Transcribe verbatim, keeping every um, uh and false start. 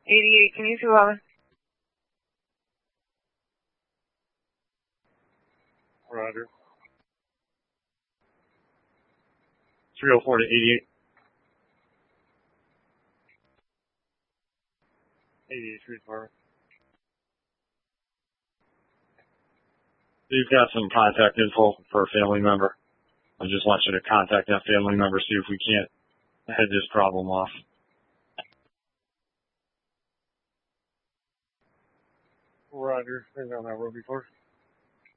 eighty-eight, can you two eleven? Roger. three oh four to eighty-eight. eighty-eight Street Department. You've got some contact info for a family member. I just want you to contact that family member, see if we can't head this problem off. Roger. Been on that road before.